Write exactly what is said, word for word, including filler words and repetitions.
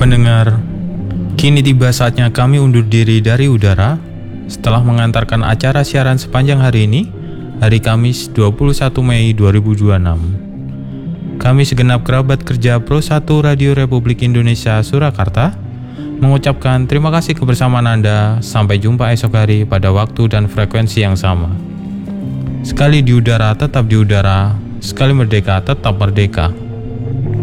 Pendengar, kini tiba saatnya kami undur diri dari udara setelah mengantarkan acara siaran sepanjang hari ini, hari Kamis dua puluh satu Mei dua ribu dua puluh enam. Kami segenap kerabat kerja Pro satu Radio Republik Indonesia Surakarta mengucapkan terima kasih kebersamaan Anda. Sampai jumpa esok hari pada waktu dan frekuensi yang sama. Sekali di udara tetap di udara, sekali merdeka tetap merdeka.